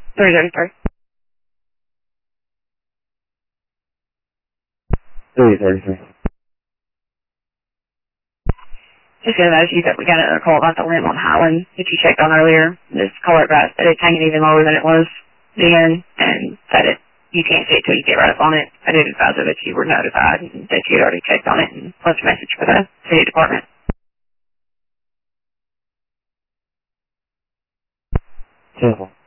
333. 333. Just going to notice you that we got another call about the limb on Highland that you checked on earlier. This caller advised that it's hanging even lower than it was then, and that you can't see it till you get right up on it. I did advise her that you were notified and that you had already checked on it and left a message for the city department. Careful.